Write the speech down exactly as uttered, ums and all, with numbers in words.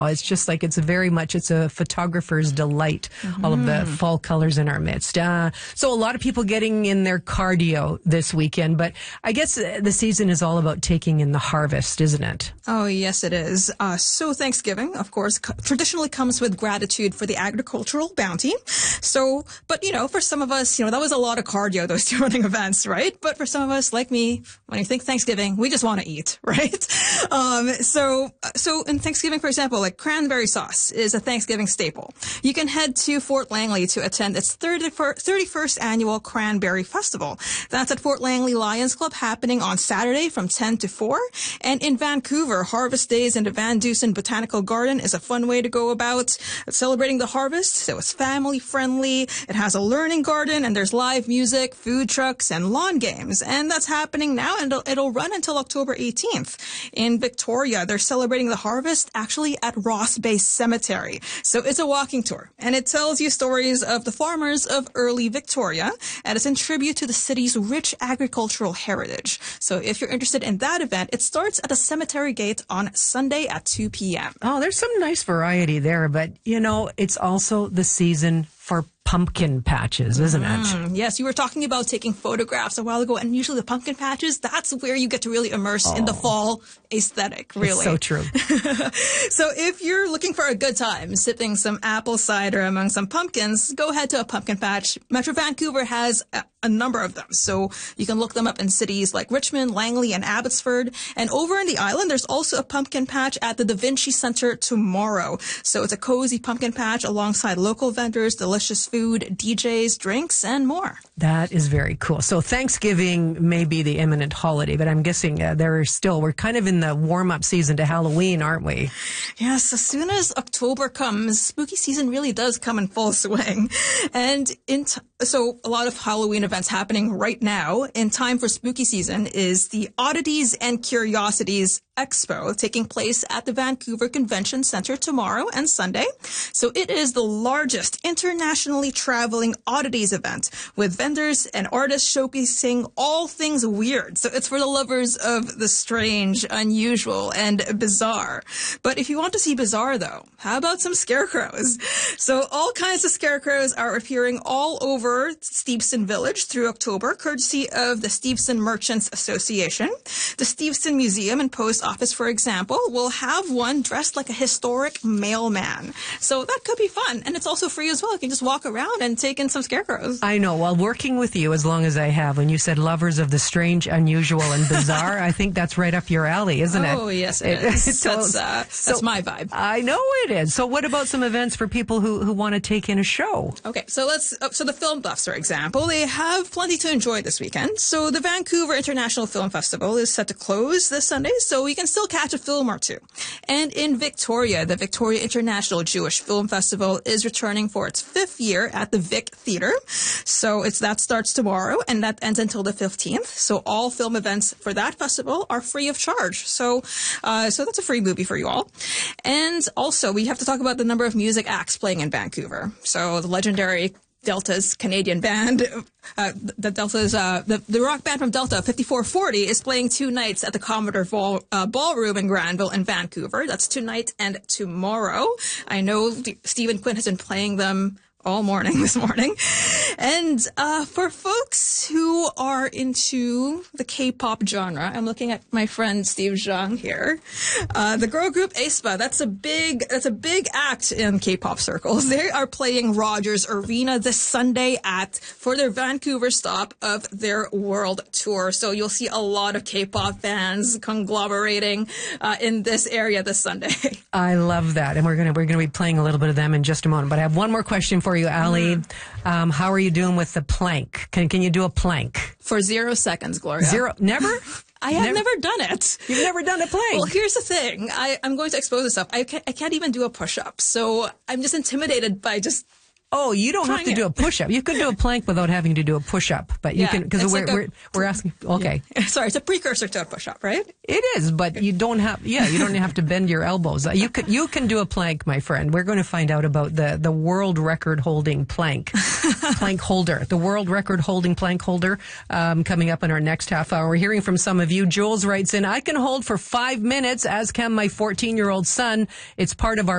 It's just like, it's a very much, it's a photographer's delight, mm-hmm. all of the fall colors in our midst. Uh, so a lot of people getting in their cardio this weekend, but I guess the season is all about taking in the harvest, isn't it? Oh, yes, it is. Uh, so Thanksgiving, of course, co- traditionally comes with gratitude for the agricultural bounty. So, but you know, for some of us, you know, that was a lot of cardio, those two running events, right? But for some of us, like me, when you think Thanksgiving, we just want to eat, right? Um, so, so in Thanksgiving, for example, like cranberry sauce is a Thanksgiving staple. You can head to Fort Langley to attend its thirty-first annual Cranberry Festival. That's at Fort Langley Lions Club, happening on Saturday from ten to four. And in Vancouver, Harvest Days in the Van Dusen Botanical Garden is a fun way to go about celebrating the harvest. So it's family friendly. It has a learning garden, and there's live music, food trucks, and lawn games. And that's happening now, and it'll, it'll run until October eighteenth. In Victoria, they're celebrating the harvest actually at Ross Bay Cemetery. So it's a walking tour, and it tells you stories of the farmers of early Victoria, and it's in tribute to the city's rich agricultural heritage. So if you're interested in that event, it starts at the cemetery gate on Sunday at two p.m. Oh, there's some nice variety there, but you know, it's also the season for pumpkin patches, isn't it? Mm, yes, you were talking about taking photographs a while ago, and usually the pumpkin patches, that's where you get to really immerse oh. in the fall aesthetic, really. It's so true. So if you're looking for a good time, sipping some apple cider among some pumpkins, go ahead to a pumpkin patch. Metro Vancouver has a, a number of them, so you can look them up in cities like Richmond, Langley, and Abbotsford. And over in the island, there's also a pumpkin patch at the Da Vinci Center tomorrow. So it's a cozy pumpkin patch alongside local vendors, delicious food, D Js, drinks, and more. That is very cool. So Thanksgiving may be the imminent holiday, but I'm guessing uh, there are still, we're kind of in the warm-up season to Halloween, aren't we? Yes, as soon as October comes, spooky season really does come in full swing. And in t- so a lot of Halloween events happening right now. In time for spooky season is the Oddities and Curiosities Expo, taking place at the Vancouver Convention Center tomorrow and Sunday. So it is the largest internationally traveling oddities event, with vendors and artists showcasing all things weird. So it's for the lovers of the strange, unusual, and bizarre. But if you want to see bizarre, though, how about some scarecrows? So all kinds of scarecrows are appearing all over Steveston Village through October, courtesy of the Steveston Merchants Association. The Steveston Museum and Post Office, for example, will have one dressed like a historic mailman. So that could be fun. And it's also free as well. You can just walk around and take in some scarecrows. I know. While working with you as long as I have, when you said lovers of the strange, unusual, and bizarre, I think that's right up your alley, isn't it? Oh, yes, it is. so, that's, uh, so, that's my vibe. I know it is. So what about some events for people who, who want to take in a show? Okay, so let's, uh, so the film buffs, for example, they have plenty to enjoy this weekend. So the Vancouver International Film Festival is set to close this Sunday, so you can still catch a film or two. And in Victoria, the Victoria International Jewish Film Festival is returning for its fifth year at the Vic Theatre. So it's that starts tomorrow, and that ends until the fifteenth. So all film events for that festival are free of charge. So, uh, so that's a free movie for you all. And also, we have to talk about the number of music acts playing in Vancouver. So the legendary Delta's Canadian band, uh, the Delta's, uh, the, the rock band from Delta, fifty-four forty, is playing two nights at the Commodore Ball, uh, Ballroom in Granville in Vancouver. That's tonight and tomorrow. I know Stephen Quinn has been playing them all morning this morning. And uh for folks who are into the K-pop genre, I'm looking at my friend Steve Zhang here. Uh the girl group aespa, that's a big that's a big act in K-pop circles. They are playing Rogers Arena this Sunday at for their Vancouver stop of their world tour. So you'll see a lot of K-pop fans conglomerating uh in this area this Sunday. I love that. And we're gonna we're gonna be playing a little bit of them in just a moment. But I have one more question for you, Ali. Mm. Um, how are you doing with the plank? Can can you do a plank? For zero seconds, Gloria. Zero? Never? I have never, never done it. You've never done a plank? Well, here's the thing. I, I'm going to expose this up. I can't, I can't even do a push-up. So I'm just intimidated by just... Oh, you don't have to it. do a push-up. You could do a plank without having to do a push-up, but you yeah, can because we're, like we're we're asking. Okay, yeah. Sorry, it's a precursor to a push-up, right? It is, but you don't have. Yeah, you don't have to bend your elbows. You could you can do a plank, my friend. We're going to find out about the the world record holding plank plank holder, the world record holding plank holder, um, coming up in our next half hour. We're hearing from some of you. Jules writes in, "I can hold for five minutes, as can my fourteen year old son. It's part of our